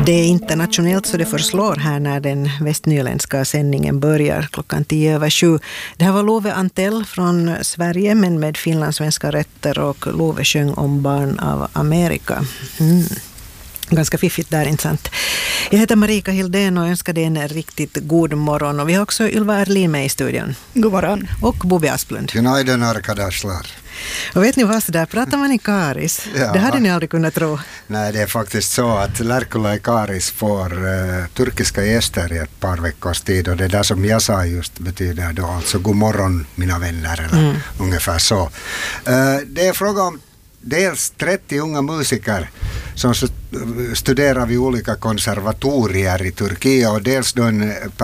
Det är internationellt så det förslår här när den västnyländska sändningen börjar 7:10. Det här var Love Antell från Sverige men med finlandssvenska rötter, och Love sjöng om barn av Amerika. Ganska fiffigt där, inte sant? Jag heter Marika Hildén och önskar dig en riktigt god morgon. Och vi har också Ylva Erlin med i studion. God morgon. Och Bobby Asplund. Gonaiden arkadaşlar. Och vet ni vad, så där pratar man i Karis. Ja. Det hade ni aldrig kunnat tro. Nej, det är faktiskt så att Lärkula i Karis får turkiska gäster i ett par veckors tid, och det där som jag sa just betyder då alltså god morgon mina vänner eller ungefär så. Det är fråga om dels 30 unga musiker som studerar vid olika konservatorier i Turkiet, och dels då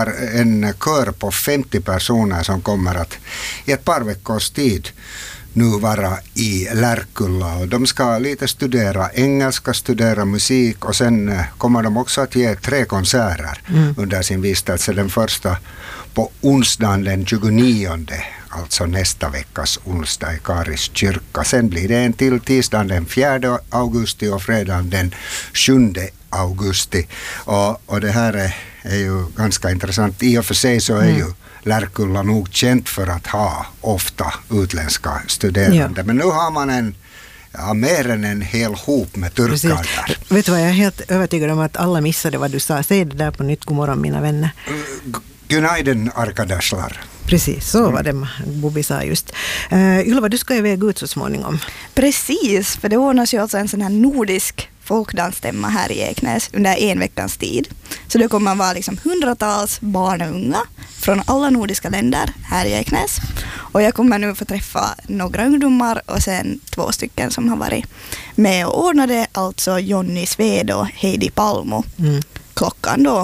en kör på 50 personer som kommer att i ett par veckors tid nu vara i Lärkulla, och de ska lite studera engelska, studera musik, och sen kommer de också att ge 3 konserter under sin vistelse. Den första på onsdagen den 29, alltså nästa veckas onsdag i Karis kyrka. Sen blir det en till tisdagen den 4 augusti och fredagen den 7 augusti. Och det här är ju ganska intressant. I och för sig så är ju Lärkulla nog känt för att ha ofta utländska studerande. Ja. Men nu har man mer än en hel hop med turkar där. Vet du vad, jag är helt övertygad om att alla missade vad du sa. Säg det där på nytt, god morgon mina vänner. Gonaiden arkadaşlar. Precis, så var det Bobby sa just. Ylva, du ska iväg ut så småningom. Precis, för det ordnas ju alltså en sån här nordisk folkdansstämma här i Eknäs under en veckans tid. Så det kommer att vara liksom hundratals barn och unga från alla nordiska länder här i Eknäs. Och jag kommer nu få träffa några ungdomar och sen 2 stycken som har varit med och ordnade, alltså Jonny Sved och Heidi Palmo. Klockan då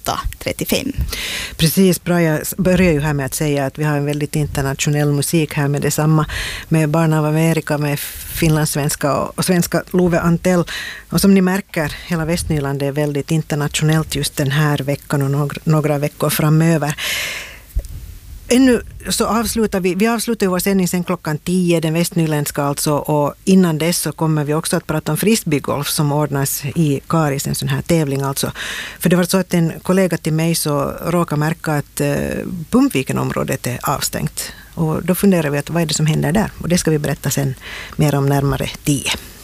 8:35. Precis, bra. Jag börjar ju här med att säga att vi har en väldigt internationell musik här med detsamma. Med Barn av Amerika, med finlandssvenska och svenska Love Antell. Och som ni märker, hela Västnyland är väldigt internationellt just den här veckan och några veckor framöver. Ännu så avslutar vi avslutar ju vår sändning sen 10:00, den västnyländska alltså, och innan dess så kommer vi också att prata om frisbeegolf som ordnas i Karis, en sån här tävling alltså. För det var så att en kollega till mig så råkade märka att Pumpviken-området är avstängt, och då funderar vi att vad är det som händer där, och det ska vi berätta sen mer om närmare 10.